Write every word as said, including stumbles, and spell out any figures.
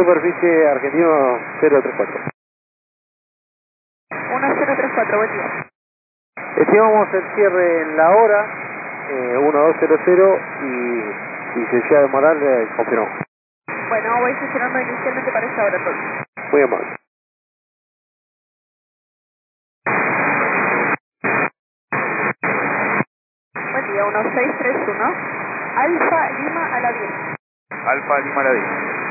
superficie argentino cero tres cuatro. uno cero tres cuatro, buen día. Estimamos el cierre en la hora, eh, uno dos cero cero y licenciado Moral eh, confirmó. Bueno, voy gestionando inicialmente para esta hora entonces. Muy amable. Buen día, uno seis tres uno. Alfa Lima a la diez. Alfa Lima a la diez.